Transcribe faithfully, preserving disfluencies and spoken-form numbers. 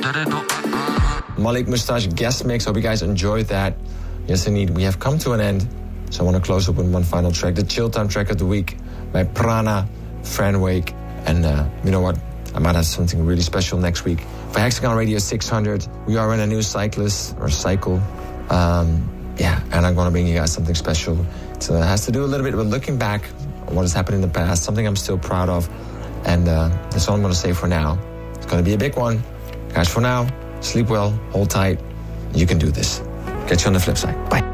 Malik Mustache guest mix. Hope you guys enjoyed that. Yes, indeed, we have come to an end. So I want to close up with one final track, the Chill Time track of the week by Prana, Fran Wake. And uh, you know what? I might have something really special next week. For Hexagon Radio six hundred, we are in a new cyclist or cycle. Um, yeah, and I'm going to bring you guys something special. So it has to do a little bit with looking back on what has happened in the past, something I'm still proud of. And uh, that's all I'm going to say for now. It's going to be a big one. Guys, for now, sleep well, hold tight. You can do this. Catch you on the flip side. Bye.